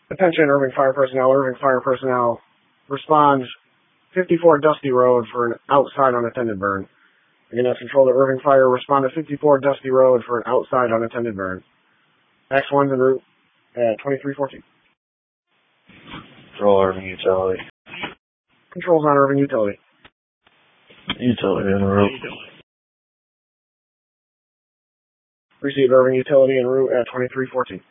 Attention, Irving Fire Personnel. Irving Fire Personnel. Respond 54 Dusty Road for an outside unattended burn. Again, that's Control to Irving Fire. Respond to 54 Dusty Road for an outside unattended burn. X1's en route at 2314. Control Irving Utility. Control's on Irving Utility. Utility en route. Receive Irving Utility en route at 2314.